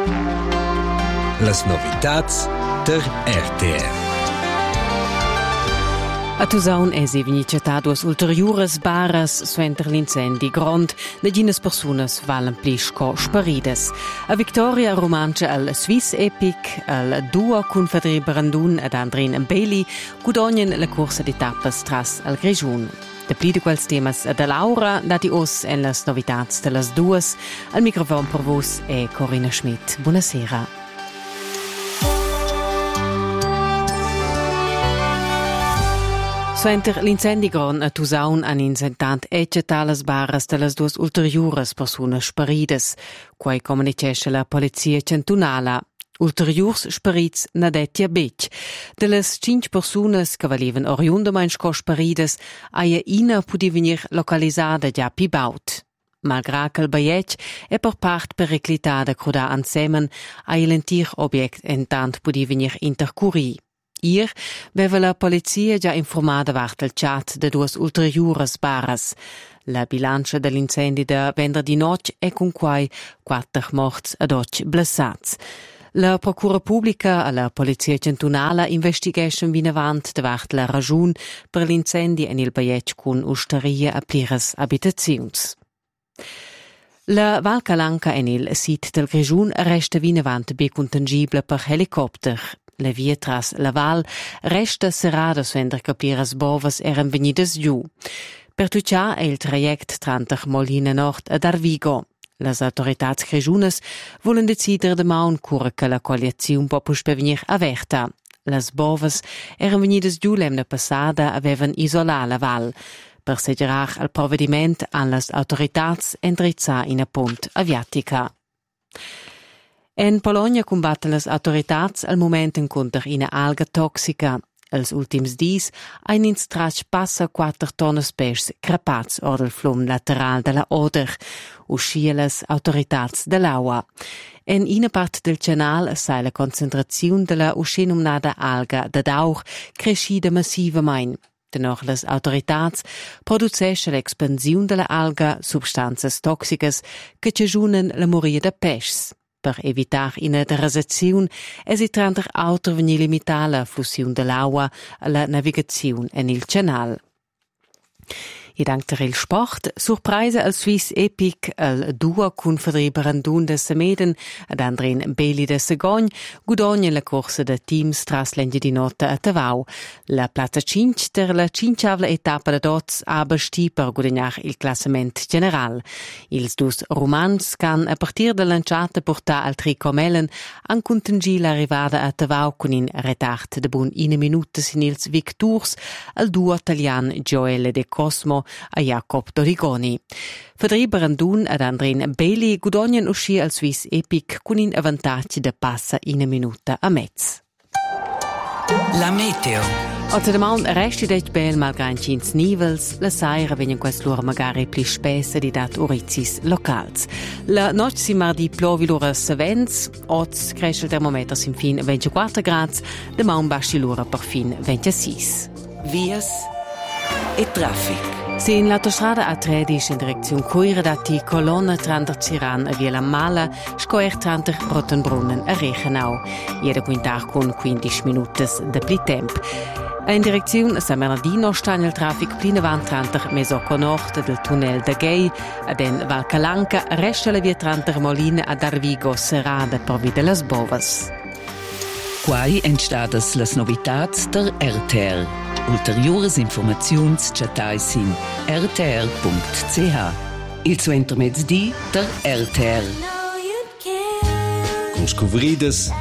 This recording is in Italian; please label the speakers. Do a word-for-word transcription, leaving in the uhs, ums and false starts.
Speaker 1: Las novitats der R T R.
Speaker 2: A Tusaun es eveni cetaduas ulteriores baras suenter l'incendi grond, neginas persunas valen plisco sparides. A victoria romancia al Swiss Epic, al Dua cun Fedri Brandun ed Andrin Bailey, gudonien la corsa d'etappas tras al Grigiun. De pli de quels temas de Laura, dati os en las novitats de las duas. Al microfon per vos è Corinna Schmidt. Buonasera. Suenter l'incendi gron a Tusaun han insentant eccetar las barras de las duas ulteriores persunas sparides, quai comunicesce la polizia centunala. Ulteriurs sparits nadetia bec. De las cinc persunas che valivan oriundamein sco sparides, aia ina pudi venir localisada già pi baut. Malgrà che il baiec è per part periclitada cruda ansemen, aia l'entir object entant pudi venir intercurri. Ier veva la polizia già informada vart il chat de duas ulteriores baras. La bilancia dell'incendi de venerdì noc è con quai quattro morts ad oc blessats. La procura pubblica e la polizia centunala investigescen vinavant davart la ragiun per l'incendi en il baiec cun usteria a pliras abitaziuns. La Val Calanca en il sit del Grigiun resta vinavant be contangibla per helicopter. La via tras la val resta serrada suenter che pliras bovas eran venidas giù. Per tuccia è il traject trantach Molina Nord ad Arvigo. Las autoritats grigiunas volen decider de maun cura che la coaliziun po pusch venir averta. Las bovas eran venidas giù l'emna passada avevan isolà la val. Per sederar al provvediment han las autoritats endrizzà in a punt aviatica. En Polonia combatten las autoritats al moment encunter ina alga toxica. Els ultims dis ein ins trac passa quattro tonnes pers crapats or del flum lateral della Oder, uscia las autoritats dell'aua. En ina part del canal sai la concentraziun della uscenumnada alga da daur crescida massivamein. Dennoch las autoritats producesce l'expansiun della alga substanzas toxicas che cagiunen la moria da pes. Per evitar una degradazione, è si tranter autor veni limitare la flussione dell'acqua e la navigazione nel canale. E dank il sport, surpresa al Swiss Epic, al Dua cun Fedri Brandun de Semeden ed Andrin Bailey de Segogn, gudogna la corsa de teams tras l'endia di nota a Tavau. La plazza cinque der la cinciavla etapa de dots ha basti per gudagnar il classament general. Ils dus romans can a partir de lanciata portar al tricomellen an contengi l'arrivada a Tavau con in retard de bun ina minuta sin ils victurs al Dua italian Gioele de Cosmo a Jacob Dorigoni. Fedri Brandun ed Andrin Bailey gudognan usci al Swiss Epic con in avantatgi de passa in minuta a mezz.
Speaker 3: La meteo.
Speaker 2: Ota damaun resti dec bel malgrà cins nivels, la saira venien quest lor magari pli spessa di dat orizis locals. La noc si mardi plovi lura savens, oz cresce il termometer sin fin ventiquattro grads, damaun basci lura per fin ventisei.
Speaker 3: Vias e traffic.
Speaker 2: Se in l'autostrada A tredici in direzione Coira dati colonna tranter Ziran a Via La Mala, scoer tranter Rottenbrunnen a Reichenau. Jede quintar con quindici minutos de pli temp. In direzione San Bernardino sta il traffic plina van tranter Mesocco Nord del tunnel de Gay, ed en Val Calanca resta la via tranter Molina ad Arvigo serrada per via de las Bovas.
Speaker 3: Quai entstadas las novitats der R T R. Ulteriores informaziuns chatais in r t r punct c h. Il suo intermezzi der R T R.
Speaker 1: Com scobridas